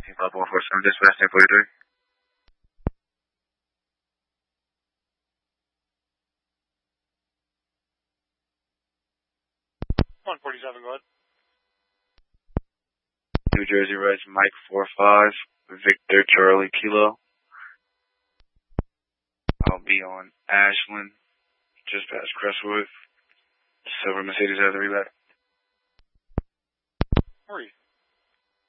Club 147, dispatch 1043. 147, go ahead. New Jersey Reds, Mike 45, Victor Charlie Kilo. I'll be on Ashland, just past Crestwood. Silver Mercedes has a reback. Where are you?